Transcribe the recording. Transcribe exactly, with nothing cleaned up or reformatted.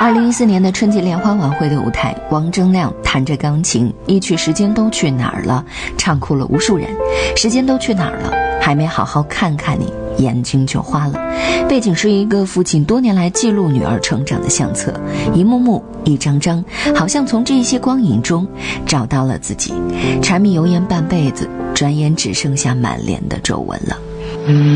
二零一四年的春节联欢晚会的舞台，王铮亮弹着钢琴，一曲《时间都去哪儿了》，唱哭了无数人。时间都去哪儿了？还没好好看看你，眼睛就花了。背景是一个父亲多年来记录女儿成长的相册，一幕幕一张张，好像从这些光影中找到了自己。柴米油盐半辈子，转眼只剩下满脸的皱纹了。